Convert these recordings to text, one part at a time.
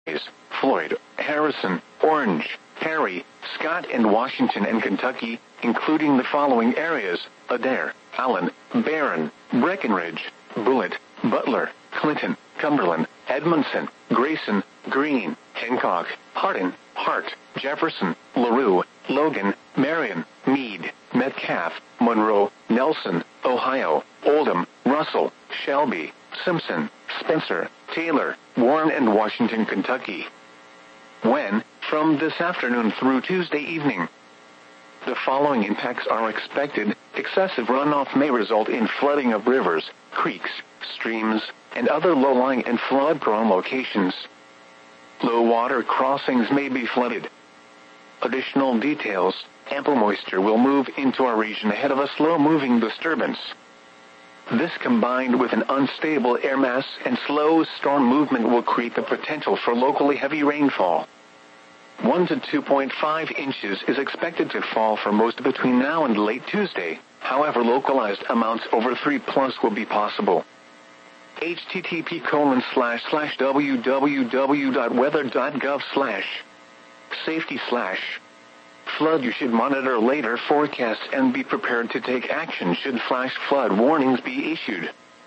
Floyd, Harrison, Orange, Perry, Scott and Washington and Kentucky, including the following areas: Adair, Allen, Barron, Breckenridge, Bullitt, Butler, Clinton, Cumberland, Edmondson, Grayson, Greene, Hancock, Hardin, Hart, Jefferson, LaRue, Logan, Marion, Meade, Metcalfe, Monroe, Nelson, Ohio, Oldham, Russell, Shelby, Simpson, Spencer, Taylor, Warren and Washington, Kentucky. When, from this afternoon through Tuesday evening, the following impacts are expected: excessive runoff may result in flooding of rivers, creeks, streams, and other low-lying and flood-prone locations. Low water crossings may be flooded. Additional details: ample moisture will move into our region ahead of a slow-moving disturbance. This, combined with an unstable air mass and slow storm movement, will create the potential for locally heavy rainfall. 1 to 2.5 inches is expected to fall for most between now and late Tuesday. However, localized amounts over 3+ will be possible. http://wweather.gov/safety/flood. You should monitor later forecasts and be prepared to take action should flash flood warnings be issued.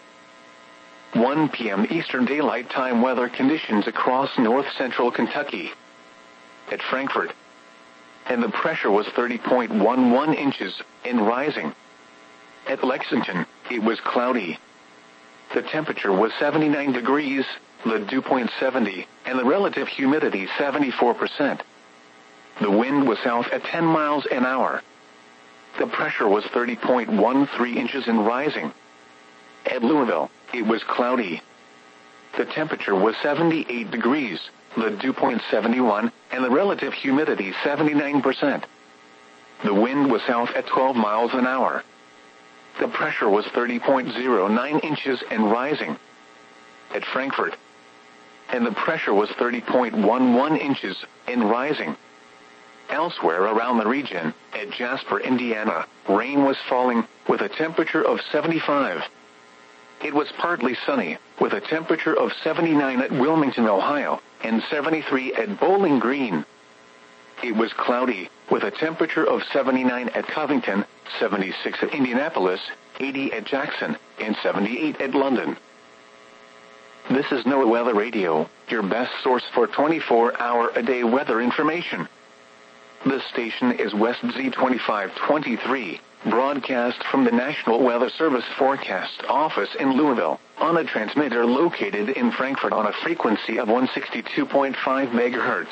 1 p.m. Eastern Daylight Time weather conditions across north-central Kentucky. At Frankfort, and the pressure was 30.11 inches and rising. At Lexington, it was cloudy. The temperature was 79 degrees, the dew point 70, and the relative humidity 74%. The wind was south at 10 miles an hour. The pressure was 30.13 inches and rising. At Louisville, it was cloudy. The temperature was 78 degrees, the dew point 71, and the relative humidity 79%. The wind was south at 12 miles an hour. The pressure was 30.09 inches and rising. At Frankfort, and the pressure was 30.11 inches and rising. Elsewhere around the region, at Jasper, Indiana, rain was falling with a temperature of 75. It was partly sunny, with a temperature of 79 at Wilmington, Ohio, and 73 at Bowling Green. It was cloudy, with a temperature of 79 at Covington, 76 at Indianapolis, 80 at Jackson, and 78 at London. This is NOAA Weather Radio, your best source for 24-hour-a-day weather information. This station is West Z2523, broadcast from the National Weather Service Forecast Office in Louisville, on a transmitter located in Frankfort on a frequency of 162.5 MHz.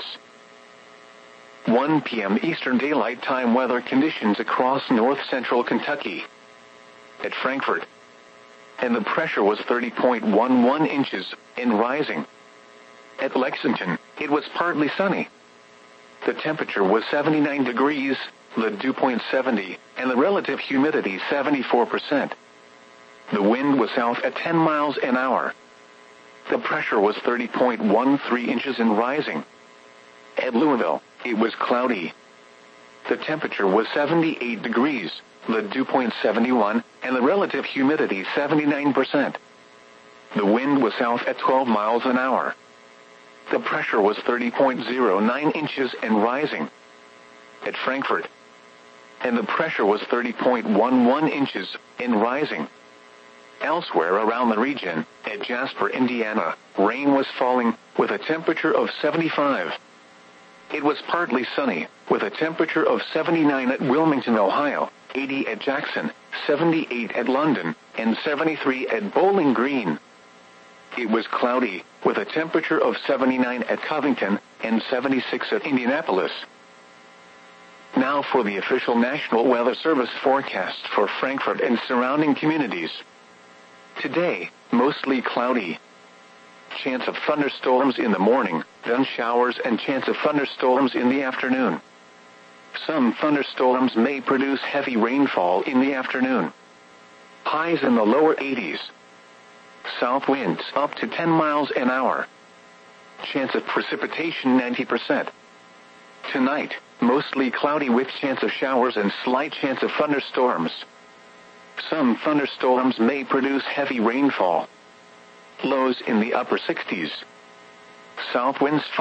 1 p.m. Eastern Daylight Time weather conditions across north-central Kentucky. At Frankfort, and the pressure was 30.11 inches and rising. At Lexington, it was partly sunny. The temperature was 79 degrees, the dew point 70, and the relative humidity 74%. The wind was south at 10 miles an hour. The pressure was 30.13 inches and rising. At Louisville, it was cloudy. The temperature was 78 degrees, the dew point 71, and the relative humidity 79%. The wind was south at 12 miles an hour. The pressure was 30.09 inches and rising. At Frankfort, and the pressure was 30.11 inches and rising. Elsewhere around the region, at Jasper, Indiana, rain was falling with a temperature of 75. It was partly sunny, with a temperature of 79 at Wilmington, Ohio, 80 at Jackson, 78 at London, and 73 at Bowling Green. It was cloudy, with a temperature of 79 at Covington and 76 at Indianapolis. Now for the official National Weather Service forecast for Frankfort and surrounding communities. Today, mostly cloudy. Chance of thunderstorms in the morning, then showers and chance of thunderstorms in the afternoon. Some thunderstorms may produce heavy rainfall in the afternoon. Highs in the lower 80s. South winds up to 10 miles an hour. Chance of precipitation 90%. Tonight, mostly cloudy with chance of showers and slight chance of thunderstorms. Some thunderstorms may produce heavy rainfall. Lows in the upper 60s. South winds